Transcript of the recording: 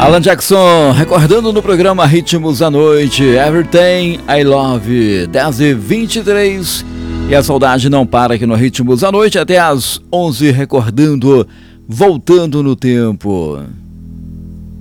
Alan Jackson recordando no programa Ritmos da Noite, Everything I Love, 10h23. E a saudade não para aqui no Ritmos da Noite até às 11, recordando, voltando no tempo.